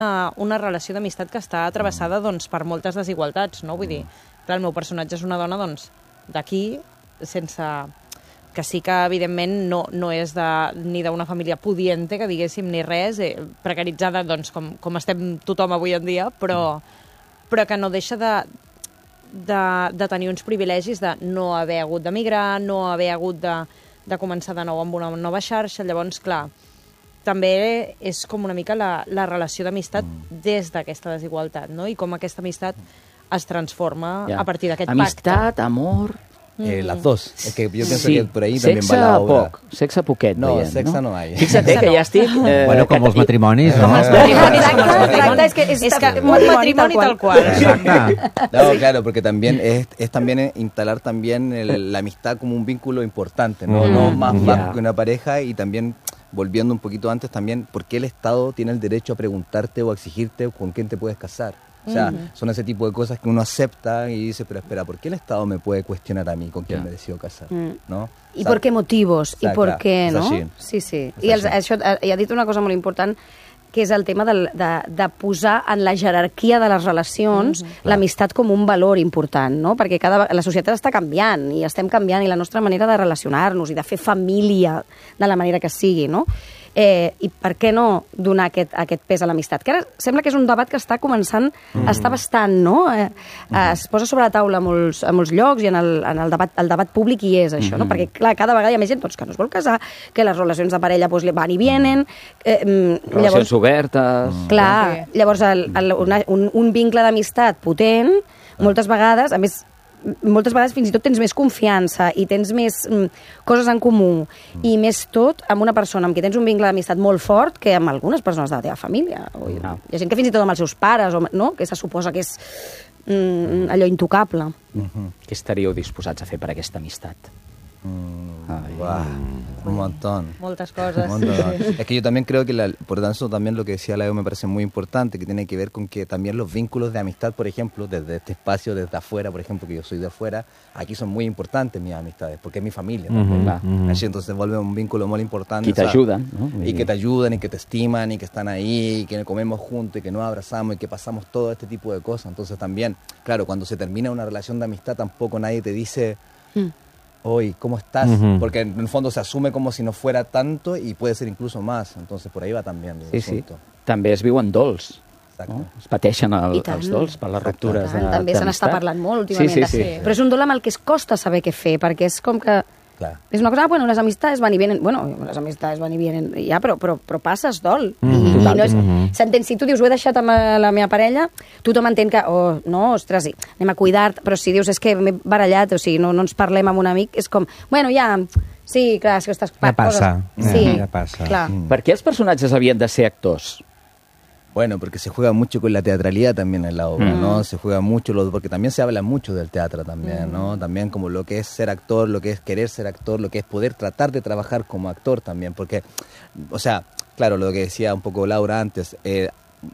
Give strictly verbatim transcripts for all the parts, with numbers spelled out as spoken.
una, una relació d'amistat que està travessada doncs, per moltes desigualtats, no? Vull dir, clar, el meu personatge és una dona doncs, d'aquí, sense... que sí que, evidentment, no, no és de, ni d'una família pudiente, que diguéssim, ni res, eh, precaritzada, doncs, com, com estem tothom avui en dia, però, però que no deixa de, de, de tenir uns privilegis de no haver hagut d'emigrar, no haver hagut de, de començar de nou amb una nova xarxa. Llavors, clar, també és com una mica la, la relació d'amistat mm. des d'aquesta desigualtat, no? I com aquesta amistat es transforma ja. a partir d'aquest pacte. Amistat, amor... Eh, las dos. Es que yo pienso sí. que por ahí sexe también va la obra. Poc, sexe poquet. No, veiem, sexe no, no hay. Fixa't que ja estic... Eh, bueno, com els matrimonis, no? Com els matrimonis. Exacte, exacte, és que és, és que un matrimoni tal qual. Exacte. No, claro, porque también es, es también instalar también el, la amistad como un vínculo importante, no, Mm. no más Ya. más que una pareja. Y también, volviendo un poquito antes, también, ¿por qué el Estado tiene el derecho a preguntarte o a exigirte con quién te puedes casar? O sea, Mm. son ese tipo de cosas que uno acepta y dice, pero espera, ¿por qué el Estado me puede cuestionar a mí con quién Ya. me decido casar? Mm. ¿No? I O sea, per què motivos? I Clar, per clar, què, és no? així. Sí, sí. És I els, així. això, eh, ha dit una cosa molt important, que és el tema de, de, de posar en la jerarquia de les relacions mm-hmm. l'amistat com un valor important, no? Perquè cada, la societat està canviant i estem canviant i la nostra manera de relacionar-nos i de fer família de la manera que sigui, no? Eh, I per què no donar aquest, aquest pes a l'amistat? Que ara sembla que és un debat que està començant mm. a estar bastant, no? Eh, mm. Es posa sobre la taula a molts, a molts llocs i en el, en el, debat, el debat públic hi és això, mm. no? Perquè, clar, cada vegada hi ha més gent doncs, que no es vol casar, que les relacions de parella doncs, van i vienen... Eh, Relacions llavors, obertes... clar, llavors el, el, una, un, un vincle d'amistat potent, moltes vegades, a més, moltes vegades fins i tot tens més confiança i tens més mm, coses en comú mm. i més tot amb una persona amb qui tens un vincle d'amistat molt fort que amb algunes persones de la teva família. O, no. Hi ha gent que fins i tot amb els seus pares, o, no? Que se suposa que és mm, allò intocable. ujú. Què estaríeu disposats a fer per aquesta amistat? Mm, Ay. guau, un montón. Moltes coses. Un montón. Es que yo también creo que, la, por tanto, también lo que decía Leo me parece muy importante, que tiene que ver con que también los vínculos de amistad, por ejemplo, desde este espacio, desde afuera, por ejemplo, que yo soy de afuera, aquí son muy importantes mis amistades, porque es mi familia también. Uh-huh, ¿no? uh-huh. Así, entonces se vuelve un vínculo muy importante. Qui o sea, t'ajuden, no? y que te ayudan, y que te estiman, y que están ahí, y que comemos juntos, y que nos abrazamos, y que pasamos todo este tipo de cosas. Entonces también, claro, cuando se termina una relación de amistad, tampoco nadie te dice... Mm. Hoy, ¿cómo estás? Ujú. Porque en el fondo se asume como si no fuera tanto y puede ser incluso más. Entonces por ahí va también el Sí, sí. asunto. També es viuen dols. Exacte. No? Es pateixen el, I tant. els dols per les Exacte. ruptures Tant, de, també se n'està d'amistat. parlant molt últimament. Sí, sí, sí. Però és un dol amb el que es costa saber què fer, perquè és com que... Clar. És una cosa, ah, bueno, les amistades van i vienen... Bueno, les amistades van i vienen, ja, però, però, però passes dol. Mhm. I, i no és... Mhm. S'entén, si tu dius, ho he deixat amb eh, la meva parella, tothom entén que, oh, no, ostres, sí, anem a cuidar-te, però si dius, és que m'he barallat, o sigui, no, no ens parlem amb un amic, és com, bueno, ja, sí, clar, és que estàs... Ja passa, Coses, ja, sí, ja passa. clar. Mm. Per què els personatges havien de ser actors? Bueno, porque se juega mucho con la teatralidad también en la obra, Mm. ¿no? Se juega mucho, lo, porque también se habla mucho del teatro también, ¿no? También como lo que es ser actor, lo que es querer ser actor, lo que es poder tratar de trabajar como actor también, porque, o sea, claro, lo que decía un poco Laura antes, eh,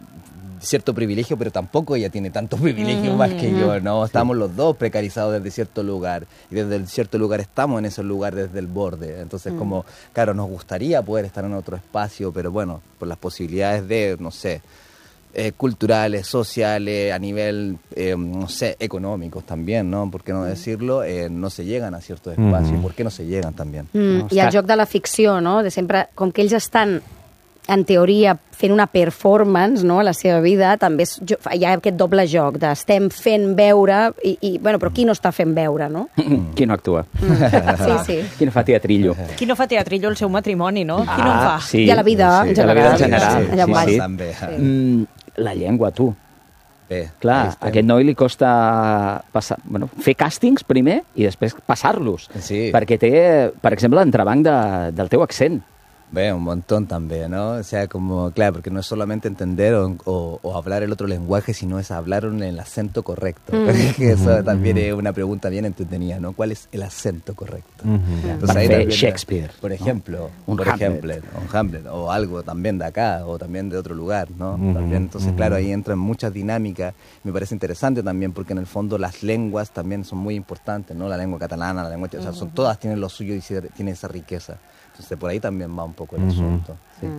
cierto privilegio, pero tampoco ella tiene tanto privilegio más que yo, ¿no? Estamos los dos precarizados desde cierto lugar y desde el cierto lugar estamos en ese lugar desde el borde. Entonces, como, claro, nos gustaría poder estar en otro espacio, pero bueno, por las posibilidades de, no sé, eh, culturales, sociales, a nivel, eh, no sé, económicos también, ¿no? ¿Por qué no decirlo? Eh, no se llegan a ciertos espacios. Mm. ¿Por qué no se llegan también? Mm, No, I el està- joc de la ficció, no? De sempre, com que ells estan, en teoria, fent una performance, no?, a la seva vida, també és, jo, hi ha aquest doble joc de estem fent veure, i, i bueno, però qui no està fent veure, no? Qui no actua? Sí, sí. Qui no fa teatrillo? Qui no fa teatrillo el seu matrimoni, no? Qui no en fa? sí. I a la vida, en Sí, a la vida en general. general. Sí, allà Sí, baix. sí. També. Mm, la llengua, tu. Bé, Clar, ahí a estem. aquest noi li costa passar, bueno, fer càstings primer i després passar-los. Sí. Perquè té, per exemple, l'entrebanc de, del teu accent. Ve, un montón también, ¿no? O sea, como, claro, porque no es solamente entender o, o, o hablar el otro lenguaje, sino es hablar en el acento correcto. Que eso también es una pregunta bien entretenida, ¿no? ¿Cuál es el acento correcto? Mhm. Entonces, Per ahí fer también, Shakespeare, por ¿no? ejemplo, Un por Hamlet. ejemplo, un Hamlet, o algo también de acá, o también de otro lugar, ¿no? Ujú, También, entonces, ujú. claro, ahí entran muchas dinámicas. Me parece interesante también, porque en el fondo las lenguas también son muy importantes, ¿no? La lengua catalana, la lengua... O sea, son, todas tienen lo suyo y se- tienen esa riqueza. Entonces, por ahí también va un poco el Ujú. asunto. Sí. Mm.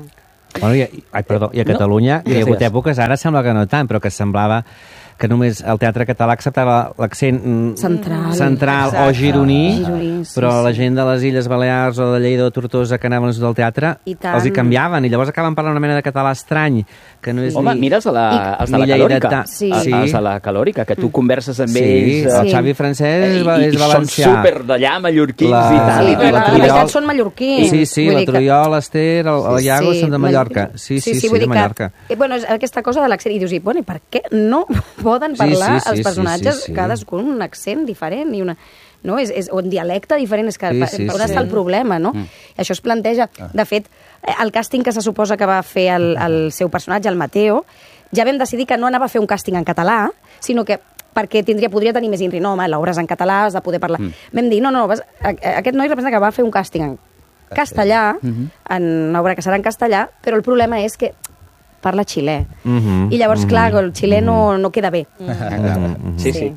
Bueno, i, ai, perdó, i a Catalunya no, hi ha hagut èpoques, ara sembla que no tant, però que semblava que només el teatre català acceptava l'accent central, central o gironí, gironí sí, però sí. la gent de les Illes Balears o de Lleida o Tortosa que anaven al teatre els hi canviaven, i llavors acaben parlant una mena de català estrany, que no és Home, ni... mira els de la, I, els de la Calòrica. Sí. Sí. Els de la Calòrica, que tu converses amb sí, ells. el Xavi Francès és, I, és i valencià. són super d'allà, mallorquins la... i tal. Sí, I però la, la Trujol... meitat són mallorquins. Sí, sí, la Trujol, l'Ester, el, el Iago sí, són de Mallorca. Sí, sí, sí, sí, de Mallorca. Que, bueno, és aquesta cosa de l'accent, i dius, bueno, i per què no poden parlar sí, sí, els personatges sí, sí, sí. cadascun un accent diferent i una... No? És, és un dialecte diferent, és que Sí, per, sí, per on sí. està el problema, no? Mm. Això es planteja. Ah. De fet, el càsting que se suposa que va fer el, el seu personatge, el Mateo, ja vam decidir que no anava a fer un càsting en català, sinó que perquè tindria, podria tenir més inri, no, home, l'obra és en català, has de poder parlar. Mm. Vam dir, no, no, vas, aquest noi representa que va fer un càsting en castellà, mm -hmm. en una obra que serà en castellà, però el problema és que parla xilè. Mm -hmm. I llavors, mm -hmm. clar, el xilè no, no queda bé. Mm -hmm. Sí, sí.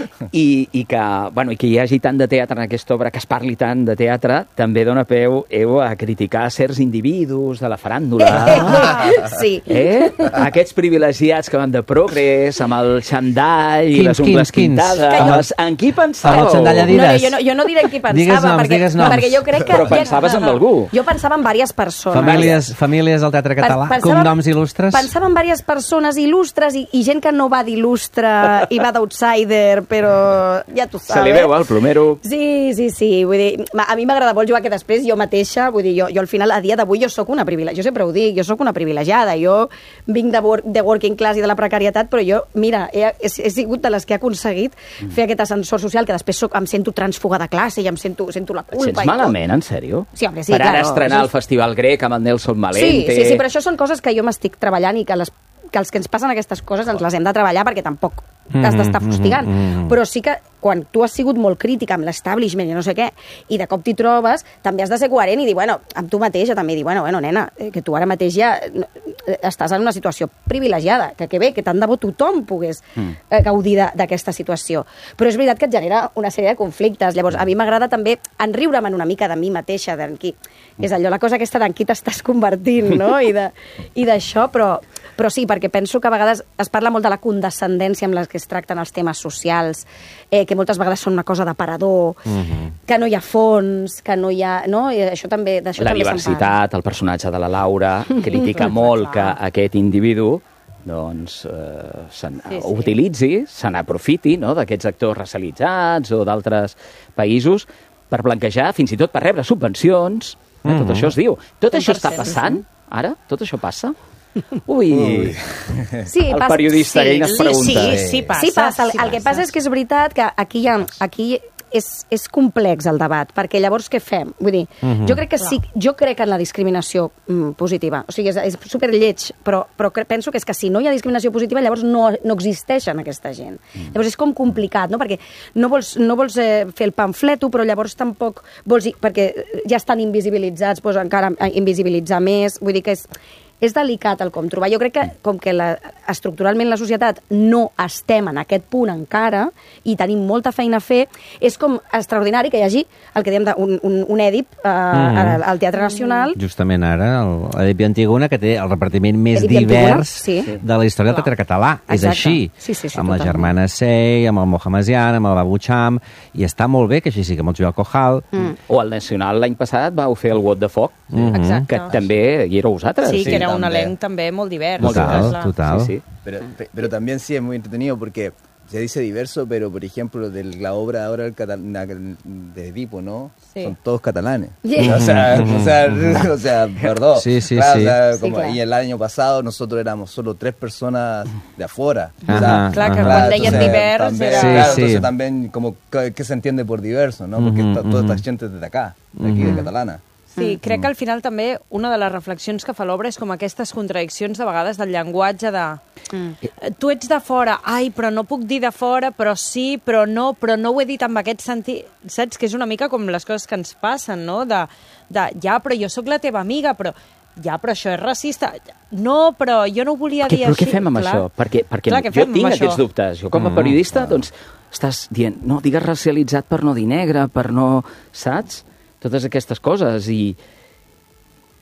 I, i, que, bueno, I que hi hagi tant de teatre en aquesta obra, que es parli tant de teatre, també dona peu eu, a criticar certs individus de la faràndula. Ah, sí. Eh? Aquests privilegiats que van de progrés, amb el xandall i Quins, les ungles quins, quins? pintades. En qui pensàveu? Amb el xandall a dires? No, jo, no, jo no diré en qui pensava, Digues noms, perquè, digues noms. perquè jo crec que... Però pensaves en algú. Jo pensava en diverses persones. Famílies, famílies del teatre català, Pensava- cognoms il·lustres? Pensava en diverses persones il·lustres i, i gent que no va d'il·lustre i va d'outsider, però ja tu sabes. Se li veu al plomero. Sí, sí, sí. Vull dir, a mi m'agrada molt jugar que després jo mateixa, vull dir, jo, jo al final, a dia d'avui, jo sóc una privilegiada. Jo sempre ho dic, jo sóc una privilegiada. Jo vinc de, wor de working class i de la precarietat, però jo, mira, he, he, he sigut de les que ha aconseguit mm. fer aquest ascensor social, que després soc, em sento trànsfuga de classe i em sento, sento la Et culpa. sents i malament, en sèrio? Sí, home, sí, per ara claro. estrenar el Festival Grec amb el Nelson Sí, Malente. sí, sí, però això són coses que jo m'estic treballant i que, les, que els que ens passen aquestes coses ens les hem de treballar perquè tampoc has d'estar fustigant. mm, mm. Però sí que quan tu has sigut molt crític amb l'establishment i no sé què, i de cop t'hi trobes, també has de ser coherent i dir, bueno, amb tu mateixa també dir, bueno, bueno, nena, eh, que tu ara mateix ja eh, estàs en una situació privilegiada, que que bé, que tant de bo tothom pogués eh, gaudir d'aquesta situació. Però és veritat que et genera una sèrie de conflictes. Llavors, a mi m'agrada també enriure'm una mica de mi mateixa, d'en qui... És allò, la cosa aquesta d'en qui t'estàs convertint, no? I de- i d'això, però, però sí, perquè penso que a vegades es parla molt de la condescendència amb les que es tracten els temes socials, eh, que moltes vegades són una cosa d'aparador, mm-hmm. que no hi ha fons, que no hi ha... No? I això també, d'això La també se'n diversitat, el personatge de la Laura, critica molt que aquest individu doncs, eh, se Sí, sí. utilitzi, se n'aprofiti, no?, d'aquests actors racialitzats o d'altres països per blanquejar, fins i tot per rebre subvencions. Eh? Mm-hmm. Tot això es diu. Tot això està cent per cent, passant, ara? Tot això passa? Ui, parla. Sí, el passa- periodista sí, que ell es Sí, pregunta. sí, sí passa. Sí passa. El, sí el que passa és que és veritat que aquí hi ha, aquí és, és complex el debat, perquè llavors què fem? Vull dir, Mhm. jo crec que sí, jo crec en la discriminació mm, positiva. O sigui, és, és superlleig, però, però cre- penso que és que si no hi ha discriminació positiva, llavors no, no existeixen aquesta gent. Llavors és com complicat, no? Perquè no vols, no vols eh, fer el pamfleto, però llavors tampoc vols... Perquè ja estan invisibilitzats, doncs encara invisibilitzar més. Vull dir que és... És delicat el com trobar. Jo crec que, com que la, estructuralment la societat no estem en aquest punt encara i tenim molta feina a fer, és com extraordinari que hi hagi el que diem de un, un, un Èdip eh, Mm. al, al Teatre Nacional. Justament ara, el- l'Èdip i Antígona, que té el repartiment més Èdip i Antígona, divers sí. de la història del teatre català. És Exacte. així. Sí, sí, sí, amb la totalment. germana Sey, amb el Mohamesian, amb el Babu Cham, i està molt bé que així sigui, amb el Joel Cojal. Mm. O el Nacional l'any passat vau fer el What the Foc, Mhm. Exacte. que també hi éreu vosaltres. Sí, que era un també. elenc també molt divers. Total, clar. total. Sí, sí. Pero, pe- pero también sí es muy entretenido porque se dice diverso, pero por ejemplo, de la obra ahora del cata- na- de Edipo, ¿no? Sí. Son todos catalanes. Yeah. O sea, o sea, o sea, perdón. Sí, sí, Claro, sí. o sea, Sí, como- claro. Y el año pasado nosotros éramos solo tres personas de afuera. Ajá, Clar, que ajá. quan deien entonces divers también, era... Sí, claro, sí. entonces también como ¿qué, qué se entiende por diverso, ¿no? Porque Ujú, está- toda ujú. esta gente desde acá, de aquí, de Catalana. Sí, crec que al final també una de les reflexions que fa l'obra és com aquestes contradiccions de vegades del llenguatge de... Mm. Tu ets de fora, ai, però no puc dir de fora, però sí, però no, però no ho he dit amb aquest sentit. Saps? Que és una mica com les coses que ens passen, no? De, de ja, però jo sóc la teva amiga, però... Ja, però això és racista. No, però jo no ho volia Què, dir però així. què fem amb Clar. això? Perquè, perquè Clar, què jo fem tinc amb aquests això? dubtes. Jo com a periodista, doncs, estàs dient, no, digues racialitzat per no dir negre, per no... Saps? Totes aquestes coses. I,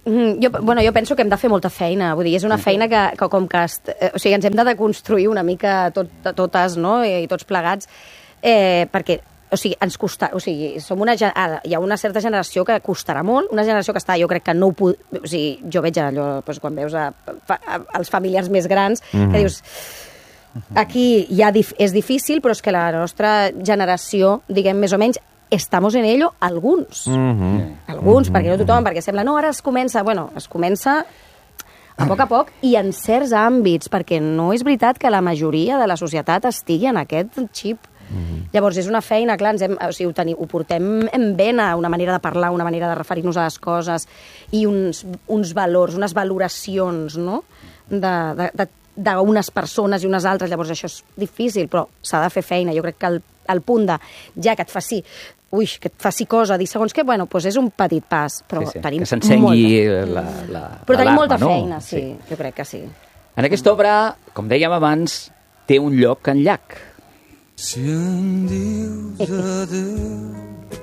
Mm, jo, bueno, jo penso que hem de fer molta feina, vull dir, és una feina que, que com que... Est, eh, o sigui, ens hem de deconstruir una mica tot, totes, no?, i, i tots plegats, eh, perquè, o sigui, ens costa, o sigui, som una, ara, hi ha una certa generació que costarà molt, una generació que està, jo crec que no ho pot... O sigui, jo veig allò, doncs, quan veus a, a, a, els familiars més grans, mm-hmm. que dius... Aquí ja dif, és difícil, però és que la nostra generació, diguem, més o menys, estamos en ello alguns. Mm-hmm. Alguns, mm-hmm. perquè no tothom, perquè sembla, no, ara es comença... Bueno, es comença a poc a poc i en certs àmbits, perquè no és veritat que la majoria de la societat estigui en aquest xip. Mm-hmm. Llavors, és una feina, clar, ens hem, o sigui, ho, teni, ho portem en vena, una manera de parlar, una manera de referir-nos a les coses i uns, uns valors, unes valoracions, no?, de, de, de d'unes persones i unes altres, llavors això és difícil, però s'ha de fer feina. Jo crec que el, el punt de, ja que et faci, ui, que et faci cosa, dir segons què, bueno, doncs és un petit pas, però sí, sí. tenim que s'encengui molta... la, la, però tenim l'alarma, molta no? feina, sí, sí, jo crec que sí. En aquesta obra, com dèiem abans, té un lloc en llac. Si em dius adéu,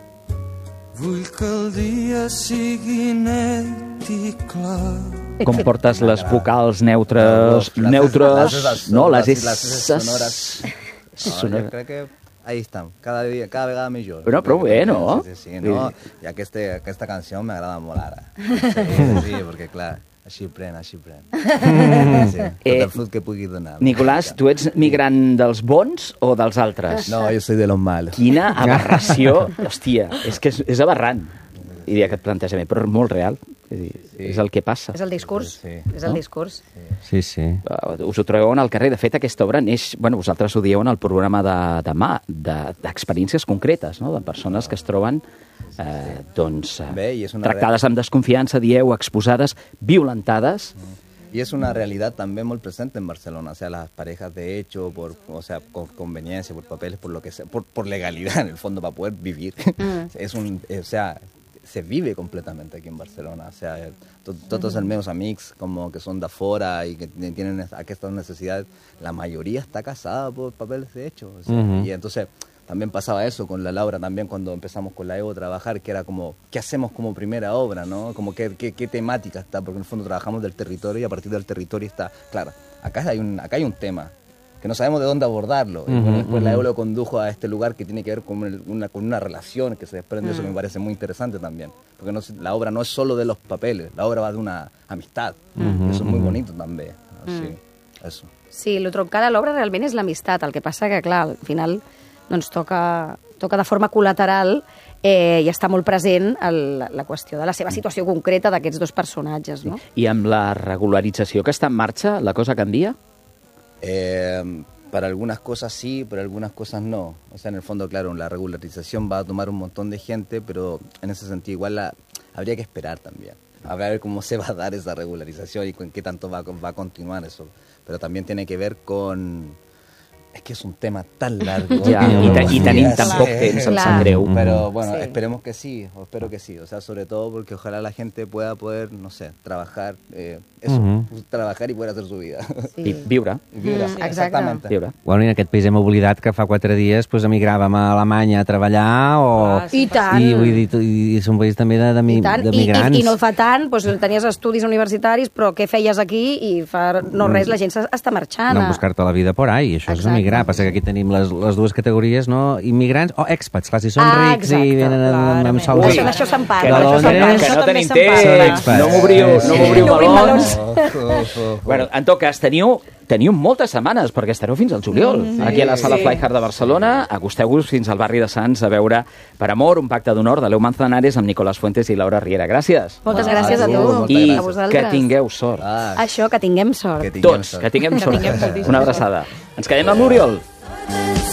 vull que el dia sigui net i clar. Com portes les vocals neutres, Las, neutres, las, no, les las, S sonoras. sonora. No, jo crec que ahí están, cada, dia, cada vegada millor. Però prou bé, no? Sí, sí, sí, no? I aquesta, aquesta canció m'agrada molt ara. Sí, sí, perquè clar, així pren, així pren. Sí, tot Eh, el flux que pugui donar. Nicolàs, tu ets migrant dels bons o dels altres? No, jo soy de los malos. Quina aberració. Hòstia, és que és, és aberrant, diria aquest plantejament, però molt real. És, dir, Sí. és el que passa. És el discurs, Sí. és el discurs. Sí, sí. Uh, us ho trobeu en el carrer. De fet, aquesta obra neix... Bueno, vosaltres ho dieu en el programa de demà, d'experiències de, concretes, no?, de persones que es troben eh, doncs, eh, Bé, i és una tractades amb desconfiança, dieu, exposades, violentades. Y es una realidad también muy presente en Barcelona, o sea, las parejas de hecho, por, o sea, con conveniencia, por papeles, por lo que sea, por, por legalidad en el fondo, para poder vivir. Mm. Es un, o sea, se vive completamente aquí en Barcelona, o sea, to, todos los meus amics como que son de afuera y que tienen estas necesidades, la mayoría está casada por papeles de hecho, o sea, mm-hmm. y entonces... También pasaba eso con la Laura, también cuando empezamos con la Evo a trabajar, que era como, ¿qué hacemos como primera obra, no? Como qué, qué, qué temática está, porque en el fondo trabajamos del territorio y a partir del territorio está, claro, acá hay un, acá hay un tema, que no sabemos de dónde abordarlo. Uh-huh, y bueno, después uh-huh. la Evo lo condujo a este lugar que tiene que ver con el, una, con una relación que se desprende, uh-huh. eso me parece muy interesante también, porque no, la obra no es solo de los papeles, la obra va de una amistad, uh-huh, y eso es muy bonito també, així, uh-huh. eso. Sí, el troncal a l'obra realment és l'amistat, el que passa que, clar, al final... doncs toca, toca de forma col·lateral eh, i està molt present el, la qüestió de la seva situació concreta d'aquests dos personatges, no? I amb la regularització que està en marxa, la cosa canvia? Eh, para algunas cosas sí, para algunas cosas no. O sea, en el fondo, claro, la regularización va a tomar un montón de gente, pero en ese sentido igual la, habría que esperar también. A ver cómo se va a dar esa regularización y con qué tanto va, va a continuar eso. Pero también tiene que ver con... Es que es un tema tan largo. Ja, i, te, i tenim tan poc temps, em sap greu. Pero bueno, sí. esperemos que sí, o espero que sí. O sea, sobre todo porque ojalá la gente pueda poder, no sé, trabajar, eh, eso, uh-huh. trabajar y poder hacer su vida. Sí. I viure. I viure, mm, exactament. Viure. Bueno, i en aquest país hem oblidat que fa quatre dies pues, emigràvem a Alemanya a treballar o... Ah, sí, I tant. I, vull dir, i és un país també de, de, mi, de migrants. I, i, I no fa tant, doncs, tenies estudis universitaris, però què feies aquí? I fa no res, la gent està marxant. No, buscar-te la vida por ahí, això exacte. És emigrar. Passa que aquí tenim les, les dues categories, no? Immigrants o expats. Clar, si són ah, rics exacte, i venen amb, amb sous... Això, això se'n parla. Que no, això que, que no tenim temps. No m'obriu no m'obriu no melons. Bueno, en tot cas, teniu, teniu moltes setmanes, perquè estareu fins al juliol. Mm, sí, aquí a la Sala sí. Flyhard de Barcelona. Acosteu-vos fins al barri de Sants a veure Per amor, un pacte d'honor de Leo Manzanares amb Nicolás Fuentes i Laura Riera. Gràcies. Moltes gràcies a tu. I a vosaltres. que tingueu sort. Ah, Això, que tinguem sort. que tinguem Tots, sort. que tinguem Que sort. tinguem sort. Una abraçada. Ens quedem amb l'Oriol.